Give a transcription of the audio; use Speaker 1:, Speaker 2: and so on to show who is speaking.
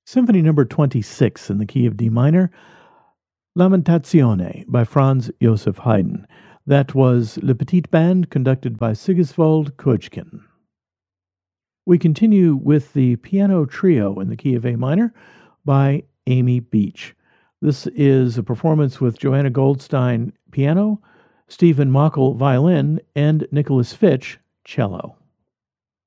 Speaker 1: Symphony number 26 in the key of D minor, Lamentazione by Franz Joseph Haydn. That was Le Petit Band conducted by Sigiswald Kojkin. We continue with the piano trio in the key of A minor by Amy Beach. This is a performance with Joanna Goldstein piano, Stephen Mockel violin, and Nicholas Fitch cello.